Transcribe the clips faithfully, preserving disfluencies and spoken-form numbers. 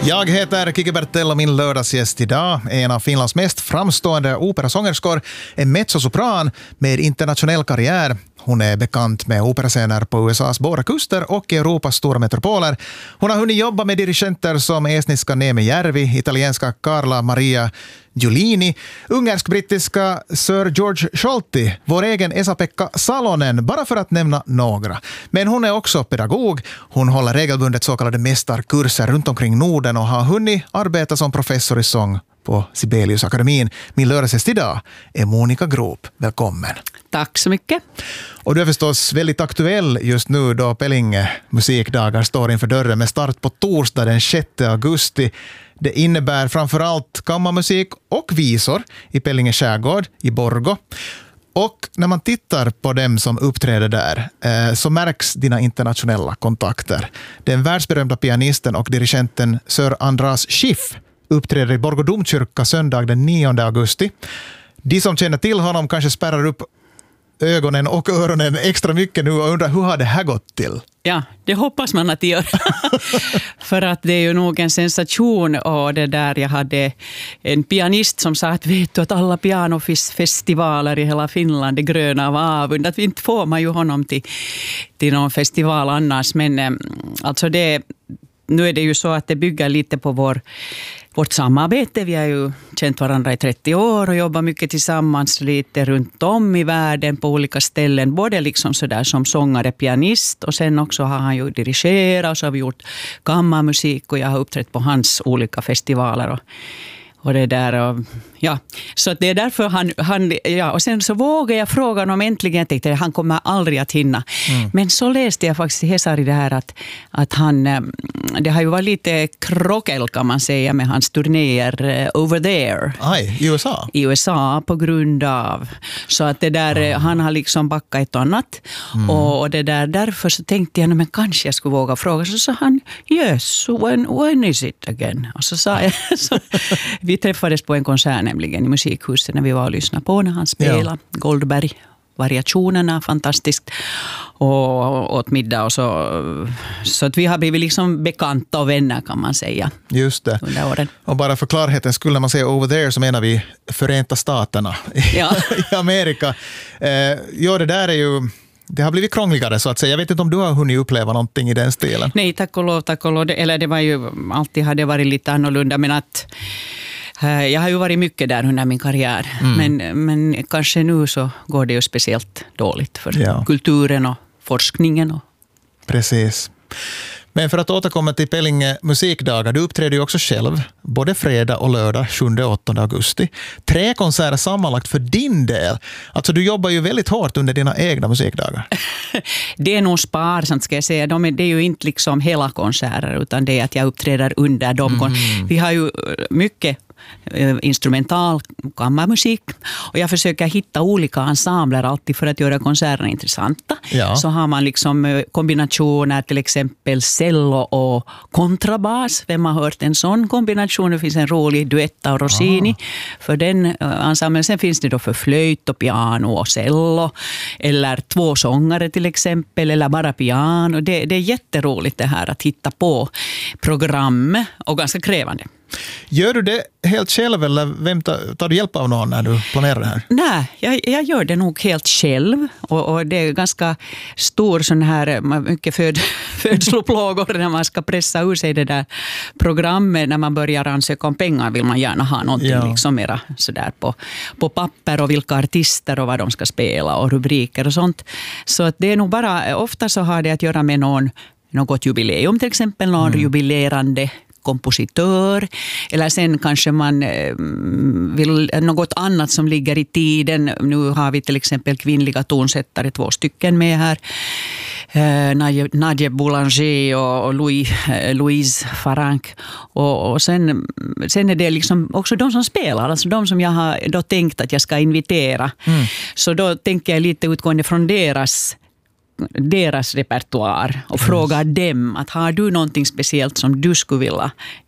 Jag heter Kiki Bertell och min lördagsgäst idag är en av Finlands mest framstående operasångerskor, en mezzosopran med internationell karriär. Hon är bekant med operascener på U S A:s båda kuster och Europas stora metropoler. Hon har hunnit jobba med dirigenter som estniska Neeme Järvi, italienska Carla Maria Giulini, ungersk-brittiska Sir George Scholti, vår egen Esa-Pekka Salonen, bara för att nämna några. Men hon är också pedagog. Hon håller regelbundet så kallade mästarkurser runt omkring Norden och har hunnit arbeta som professor i sång på Sibeliusakademin. Min lördagsgäst idag är Monica Groop. Välkommen. Tack så mycket. Och du är förstås väldigt aktuell just nu då Pellinge musikdagar står inför dörren med start på torsdag den sjätte augusti. Det innebär framförallt kammarmusik och visor i Pellinge skärgård i Borgå. Och när man tittar på dem som uppträder där eh, så märks dina internationella kontakter. Den världsberömda pianisten och dirigenten Sir Andras Schiff uppträder i Borgå domkyrka söndag den nionde augusti. De som känner till honom kanske spärrar upp ögonen och öronen extra mycket nu och undrar hur har det här gått till? Ja, det hoppas man att det gör. För att det är ju nog en sensation och det där jag hade en pianist som sa att vet du att alla pianofestivaler i hela Finland är gröna av avund. Att vi inte får man ju honom till, till någon festival annars. Men alltså det, nu är det ju så att det bygger lite på vår Vårt samarbete, vi har ju känt varandra i trettio år och jobbat mycket tillsammans lite runt om i världen på olika ställen. Både liksom sådär som sångare, pianist och sen också har han ju dirigerat och så har vi gjort kammarmusik och jag har uppträtt på hans olika festivaler och, och det där och ja, så det är därför han, han ja, och sen så vågade jag fråga honom äntligen, jag tänkte han kommer aldrig att hinna. Mm. Men så läste jag faktiskt i Hesari det här att, att han, det har ju varit lite krockel kan man säga med hans turnéer over there. Aj, i U S A? I U S A på grund av, så att det där, mm. han har liksom backat ett annat mm. och, och det där, därför så tänkte jag, men kanske jag skulle våga fråga, så sa han, yes, when, when is it again? Och så sa jag, så, vi träffades på en konsert nämligen i musikhuset när vi var och lyssnade på när han spelade ja. Goldberg, variationerna, fantastiskt och åt middag och så, så att vi har blivit liksom bekanta och vänner kan man säga. Just det. Under åren. Och bara för klarheten skulle när man säger over there så menar vi Förenta Staterna ja. i Amerika. Eh, ja, det där är ju det har blivit krångligare så att säga. Jag vet inte om du har hunnit uppleva någonting i den stilen. Nej, tack och lov, tack och lov. Eller det var ju alltid hade varit lite annorlunda men att jag har ju varit mycket där under min karriär, mm. men, men kanske nu så går det ju speciellt dåligt för ja. kulturen och forskningen. Och... Precis. Men för att återkomma till Pellinge musikdagar, du uppträder ju också själv, både fredag och lördag, sjunde och åttonde augusti. Tre konserter sammanlagt för din del. Alltså du jobbar ju väldigt hårt under dina egna musikdagar. Det är nog sparsamt ska jag säga. De är, det är ju inte liksom hela konserter utan det är att jag uppträder under dem. Mm. Vi har ju mycket instrumental kammarmusik och jag försöker hitta olika ensembler alltid för att göra konserterna intressanta. Ja. Så har man liksom kombinationer, till exempel cello och kontrabas. Vem har hört en sån kombination? Det finns en rolig duett av Rossini ah. för den ensemblen. Sen finns det då för flöjt och piano och cello eller två sångare till exempel eller bara piano. Det, det är jätteroligt det här att hitta på program och ganska krävande. Gör du det helt själv eller vem tar, tar du hjälp av någon när du planerar det här? Nej, jag, jag gör det nog helt själv och, och det är ganska stor sån här, mycket föd, födsloplågor när man ska pressa ur sig det där programmet. När man börjar ansöka om pengar vill man gärna ha någonting ja. liksom mera sådär på, på papper och vilka artister och vad de ska spela och rubriker och sånt. Så att det är nog bara, ofta så har det att göra med någon, något jubileum till exempel, någon mm. jubilerande kompositör eller sen kanske man vill något annat som ligger i tiden. Nu har vi till exempel kvinnliga tonsättare, två stycken med här. Nadje Boulanger och Louis, Louise Farank och, och sen, sen är det liksom också de som spelar, alltså de som jag har då tänkt att jag ska invitera. Mm. Så då tänker jag lite utgående från deras deras repertoar och frågar dem att har du någonting speciellt som du skulle vilja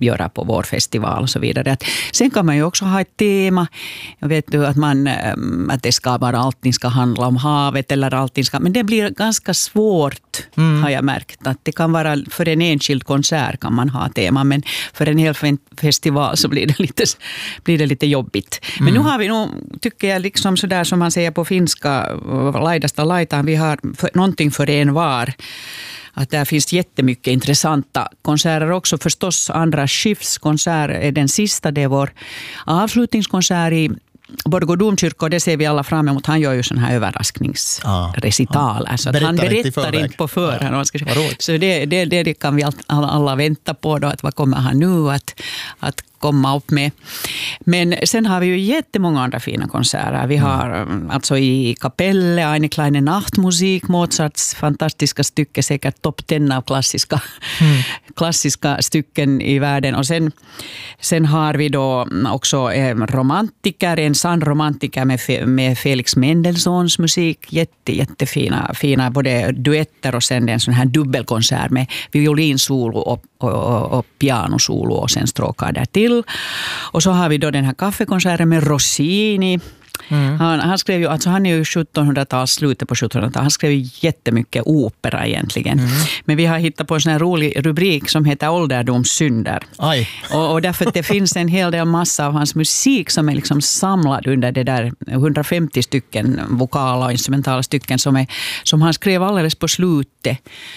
göra på vår festival och så vidare. Att sen kan man ju också ha ett tema. Jag vet du att, man, att det ska vara, allting ska handla om havet eller allting ska, men det blir ganska svårt mm. har jag märkt. Att det kan vara för en enskild konsert kan man ha tema, men för en hel festival så blir det lite, blir det lite jobbigt. Men mm. nu har vi nog, tycker jag, liksom sådär som man säger på finska, laidasta laitaan, vi har för, någonting för en var. Att där finns jättemycket intressanta konserter också. Förstås Andras Schiffs konsert är den sista. Det är vår avslutningskonsert i Borgå domkyrka, och det ser vi alla fram emot. Han gör ju sån här överraskningsrecital. Ah, ah. Så att han berättar inte på förhand. Ja, så det, det, det kan vi alla, alla vänta på då, att vad kommer han nu att, att komma upp med. Men sen har vi ju jättemånga andra fina konserter. Vi har mm. alltså i Kapelle, Eine kleine Nachtmusik, Mozarts fantastiska stycke, säkert topp tio av klassiska, mm. klassiska stycken i världen. Och sen, sen har vi då också eh, romantiker, en sann romantiker med, med Felix Mendelssohns musik. Jätte, jättefina fina, både duetter och sen en sån här dubbelkonsert med violinsolo och, och, och, och pianosolo och sen stråkar där till. Och så har vi då den här kaffekonserten med Rossini. Mm. Han, han skrev ju, alltså han är ju sjuttonhundratals, slutet på sjuttonhundratalet. Han skrev ju jättemycket opera egentligen. Mm. Men vi har hittat på en sån här rolig rubrik som heter ålderdomssynder. Aj. Och, och därför att det finns en hel del massa av hans musik som är liksom samlad under det där hundrafemtio stycken vokala och instrumentala stycken som, är, som han skrev alldeles på slutet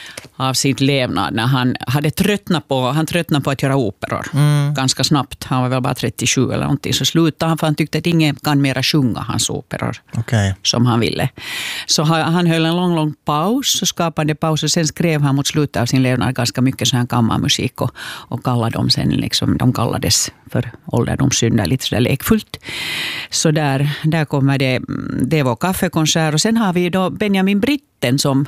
av sitt levnad när han hade tröttnat på, han tröttnade på att göra operor. Mm. Ganska snabbt. Han var väl bara trettiosju eller någonting. Så slutade han för han tyckte att ingen kan mera sjunga hans operor okay. som han ville. Så han höll en lång, lång paus och skapade paus och sen skrev han mot slutet av sin levnad ganska mycket sån här kammarmusik och, och kallade dem sen liksom, de kallades för ålderdomssynder lite sådär lekfullt. Så där, där kommer det, det var kaffekonsert och sen har vi då Benjamin Britten som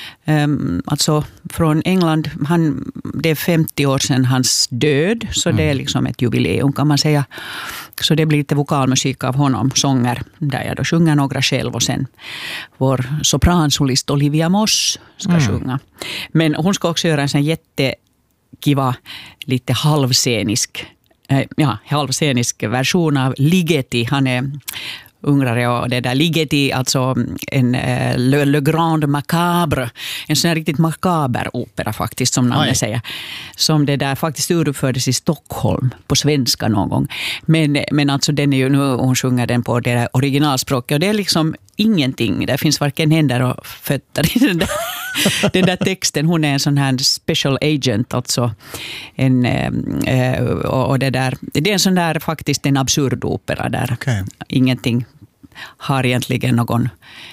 um, alltså från England, han, det är femtio år sedan hans död, så mm. det är liksom ett jubileum kan man säga. Så det blir lite vokalmusik av honom, sånger där jag då sjunger några själv och sen vår sopransolist Olivia Moss ska mm. sjunga. Men hon ska också göra en sån jättekiva, lite halvscenisk ja, halvscenisk version av Ligeti. Han är ungrare och det där Ligeti, alltså en uh, Le, Le Grand Macabre, en sån här riktigt makaber opera faktiskt som namnet säger. Som det där faktiskt uruppfördes i Stockholm på svenska någon gång. Men, men alltså den är ju nu, hon sjunger den på det där originalspråket och det är liksom ingenting. Det finns varken händer och fötter i den där, den där texten. Hon är en sån här special agent, alltså en, eh, och det där, det är en sån där faktiskt en absurd opera där okay. ingenting har egentligen någon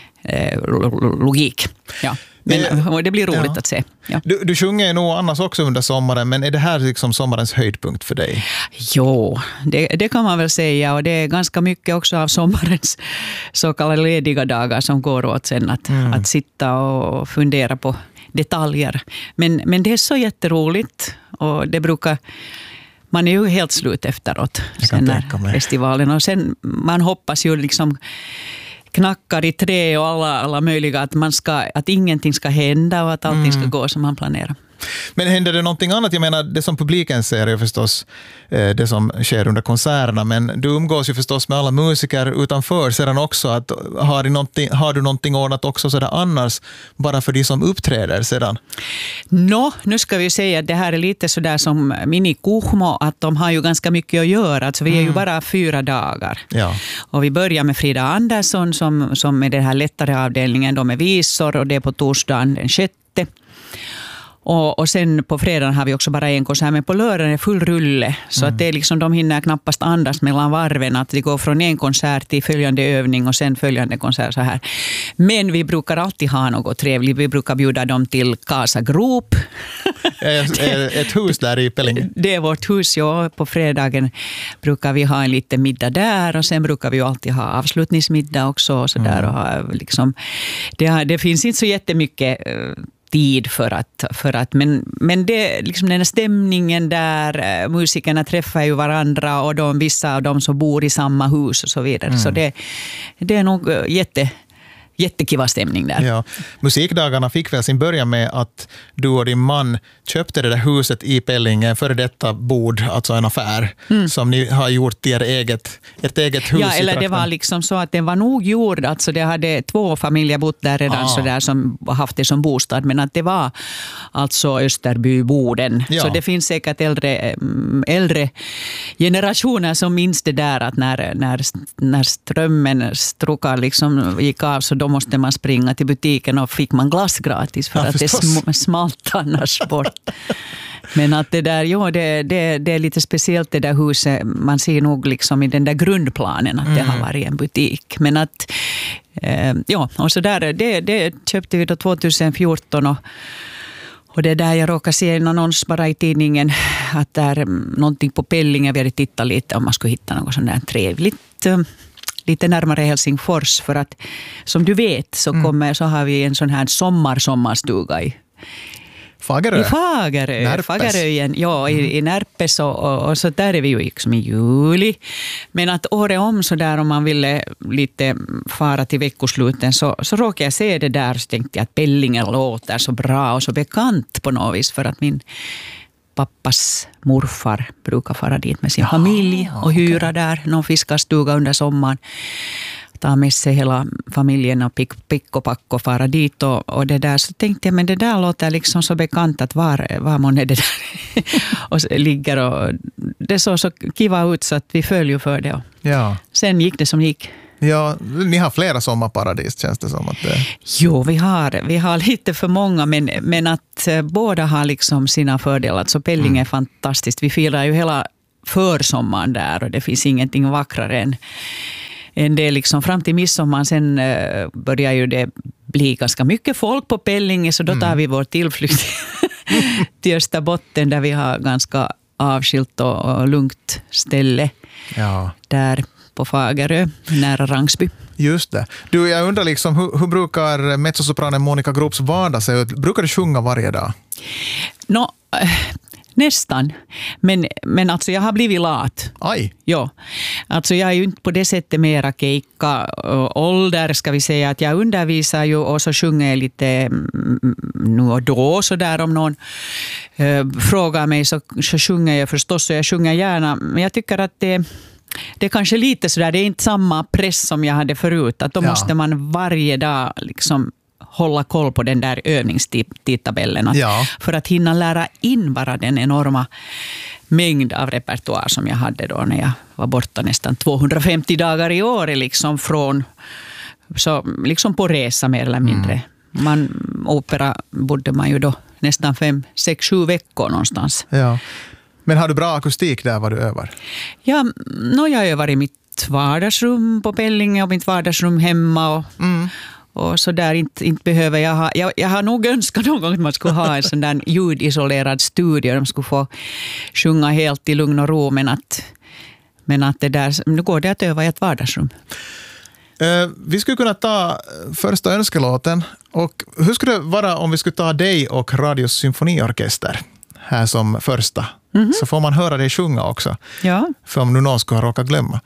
eh, logik. Ja. Men det, det blir roligt ja. att se. Ja. Du, du sjunger ju nog annars också under sommaren, men är det här liksom sommarens höjdpunkt för dig? Jo, det, det kan man väl säga. Och det är ganska mycket också av sommarens så kallade lediga dagar som går åt sen att, mm. att sitta och fundera på detaljer. Men, men det är så jätteroligt och det brukar... Man är ju helt slut efteråt sen när festivalen. Och sen man hoppas ju liksom knackar i trä och alla, alla möjliga att, man ska, att ingenting ska hända och att allting ska gå som man planerar. Men händer det någonting annat? Jag menar, det som publiken ser är förstås eh, det som sker under konserterna, men du umgås ju förstås med alla musiker utanför sedan också. Att, har, du någonting, har du någonting ordnat också sådär annars, bara för de som uppträder sedan? Nå, nu ska vi säga att det här är lite sådär som Mini Kuhmo, att de har ju ganska mycket att göra. Alltså vi är ju mm. bara fyra dagar. Ja. Och vi börjar med Frida Andersson som, som är den här lättare avdelningen, de är visor och det är på torsdagen den sjätte. Och, och sen på fredagen har vi också bara en konsert, men på lördagen är full rulle. Så mm. att det är liksom, de hinner knappast andas mellan varven. Att det går från en konsert till följande övning och sen följande konsert så här. Men vi brukar alltid ha något trevligt. Vi brukar bjuda dem till Casa Group. Ett hus där i Pellinge. Det är vårt hus, ja. På fredagen brukar vi ha en liten middag där. Och sen brukar vi alltid ha avslutningsmiddag också. Och så där, mm. och ha, liksom, det, det finns inte så jättemycket tid för att, för att men, men det, liksom den här stämningen där musikerna träffar ju varandra och de, vissa av dem som bor i samma hus och så vidare. Mm. Så det, det är nog jätte, jättekiva stämning där. Ja. Musikdagarna fick väl sin början med att du och din man köpte det där huset i Pellinge, före detta bod, alltså en affär, mm. som ni har gjort i er eget, ert eget hus. Ja, eller det var liksom så att det var nog gjord, alltså det hade två familjer bott där redan, ah. så där, som haft det som bostad, men att det var alltså Österbyboden. Ja. Så det finns säkert äldre, äldre generationer som minns det där, att när, när, när strömmen strukar liksom gick av, så då måste man springa till butiken och fick man glass gratis för ja, att förstås. Det smalt annars bort. Men att det där, ja, det, det, det är lite speciellt det där huset. Man ser nog liksom i den där grundplanen att mm. det har varit en butik. Men att, eh, ja, och så där, det, det köpte vi då tjugohundrafjorton och Och det är där jag råkade se en annons bara i tidningen att det är någonting på Pellinge. Vi hade tittat lite om man skulle hitta något sånt där trevligt lite närmare Helsingfors. För att som du vet så, kommer, så har vi en sån här sommar-sommarstuga i Fagerö. I Fagerö. Närpes. Fageröjen, ja, i, i Närpes och, och, och så där är vi ju liksom i juli. Men att året om så där, om man ville lite fara till veckosluten, så, så råkade jag se det där, så tänkte jag att Pellinge låter så bra och så bekant på något vis, för att min pappas morfar brukar fara dit med sin ja, familj och hyra okay. där någon fiskarstuga under sommaren. Ta med sig hela familjen och pick, pick och pack och fara dit. Och, och det där, så tänkte jag, men det där låter liksom så bekant, att var, var man är det där och ligger. Och det såg så kiva ut så att vi följer för det. Och ja. Sen gick det som gick. Ja, ni har flera sommarparadis, känns det som. Att det... Jo, vi har, vi har lite för många, men, men att båda har liksom sina fördelar. Så Pellinge mm. är fantastiskt. Vi firar ju hela försommaren där, och det finns ingenting vackrare än En del liksom fram till midsommar. Sen uh, börjar ju det bli ganska mycket folk på Pellinge, så då tar vi vår tillflykt till Österbotten, där vi har ganska avskilt och, och lugnt ställe. Ja. Där på Fagerö, nära Rangsby. Just det. Du, jag undrar liksom, hur, hur brukar mezzosopranen Monica Groops vardag se ut? Brukar du sjunga varje dag? Nå... No, nästan. Men, men alltså jag har blivit lat. Aj. Ja. Alltså jag är ju inte på det sättet mera keikka ålder, ska vi säga, att jag undervisar ju och så sjunger jag lite nu och då, så där om någon äh, frågar mig, så, så sjunger jag förstås, och jag sjunger gärna, men jag tycker att det Det är kanske lite sådär, det är inte samma press som jag hade förut, att då ja. måste man varje dag liksom hålla koll på den där övningstidtabellen, ja. för att hinna lära in bara den enorma mängd av repertoar som jag hade då när jag var borta nästan tvåhundrafemtio dagar i år, liksom från så liksom på resa mer eller mindre. Mm. Man, opera bodde man ju då nästan fem, sex, sju veckor någonstans. Ja. Men har du bra akustik där vad du övar? Ja, no, jag övar i mitt vardagsrum på Pellinge och mitt vardagsrum hemma och mm. Och så där inte, inte behöver jag ha... Jag, jag har nog önskat någon gång att man skulle ha en sån där ljudisolerad studio. De skulle få sjunga helt i lugn och ro. Men att, men att det där... Nu går det att öva i ett vardagsrum. Uh, vi skulle kunna ta första önskelåten. Och hur skulle det vara om vi skulle ta dig och Radios symfoniorkester här som första? Mm-hmm. Så får man höra dig sjunga också. Ja. För om nu någon skulle ha råkat glömma.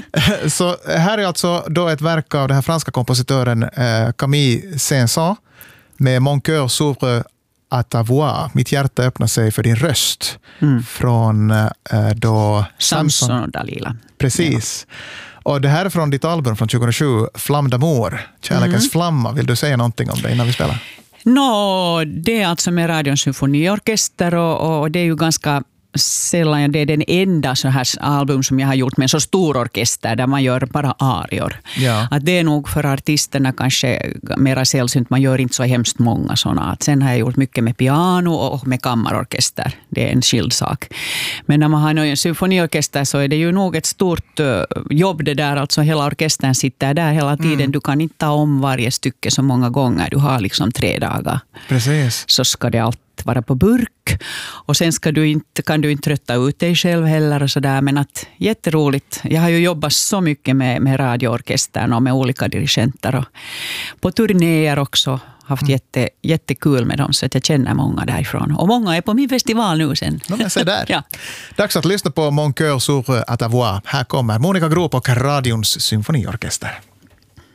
Så här är alltså då ett verk av den här franska kompositören eh, Camille Saint-Saëns med Mon cœur s'ouvre à ta voix. Mitt hjärta öppnar sig för din röst. Mm. Från eh, då Samson och Dalila. Precis. Ja. Och det här är från ditt album från tjugohundrasju, Flamme d'amour, Kärlekens mm. flamma. Vill du säga någonting om det innan vi spelar? Nå, no, det är alltså med Radions symfoniorkester och, och det är ju ganska sällan, det är den enda så här album som jag har gjort med en så stor orkester där man gör bara arior. Ja. Att det är nog för artisterna kanske mera sällsynt, man gör inte så hemskt många sådana. Att sen har jag gjort mycket med piano och med kammarorkester. Det är en skild sak. Men när man har en symfoniorkester så är det ju nog ett stort jobb det där. Alltså hela orkestern sitter där hela tiden. Mm. Du kan inte ta om varje stycke så många gånger. Du har liksom tre dagar. Precis. Så ska det allt vara på burk. Och sen ska du inte, kan du inte trötta ut dig själv heller och sådär. Men att jätteroligt. Jag har ju jobbat så mycket med, med radioorkestern och med olika dirigenter. Och på turnéer också. Haft mm. jätte, jättekul med dem, så att jag känner många därifrån. Och många är på min festival nu sen. No, men se där. Ja. Dags att lyssna på Mon cœur s'ouvre à ta voix. Här kommer Monica Groop och Radions symfoniorkester.